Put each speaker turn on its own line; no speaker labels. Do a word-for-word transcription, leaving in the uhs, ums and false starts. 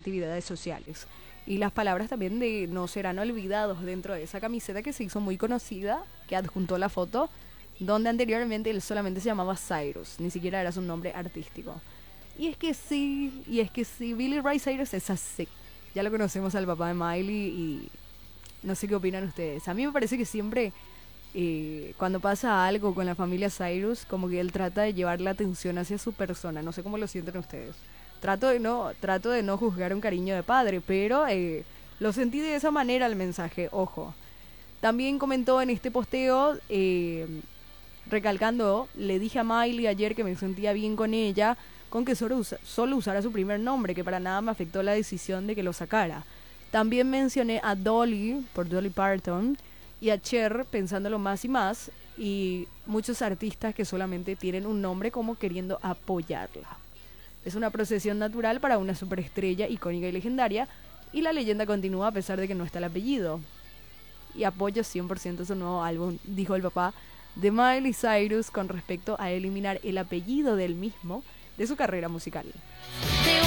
actividades sociales. Y las palabras también de no serán olvidados dentro de esa camiseta que se hizo muy conocida, que adjuntó la foto, donde anteriormente él solamente se llamaba Cyrus, ni siquiera era su nombre artístico. Y es que sí, y es que sí, Billy Ray Cyrus es así. Ya lo conocemos al papá de Miley y no sé qué opinan ustedes. A mí me parece que siempre eh, cuando pasa algo con la familia Cyrus, como que él trata de llevar la atención hacia su persona. No sé cómo lo sienten ustedes. Trato de no, trato de no juzgar un cariño de padre, pero eh, lo sentí de esa manera el mensaje, ojo. También comentó en este posteo, eh, recalcando, le dije a Miley ayer que me sentía bien con ella, con que solo, usa, solo usara su primer nombre, que para nada me afectó la decisión de que lo sacara. También mencioné a Dolly, por Dolly Parton, y a Cher, pensándolo más y más, y muchos artistas que solamente tienen un nombre como queriendo apoyarla. Es una procesión natural para una superestrella icónica y legendaria, y la leyenda continúa a pesar de que no está el apellido. Y apoyo cien por ciento su nuevo álbum, dijo el papá de Miley Cyrus con respecto a eliminar el apellido del mismo de su carrera musical.